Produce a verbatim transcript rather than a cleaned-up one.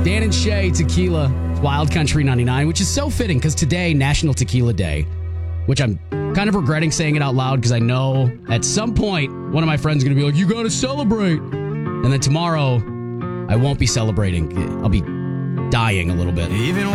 Dan and Shay, Tequila, Wild Country ninety-nine, which is so fitting because today, National Tequila Day, which I'm kind of regretting saying it out loud because I know at some point one of my friends is going to be like, you got to celebrate. And then tomorrow, I won't be celebrating. I'll be dying a little bit. Even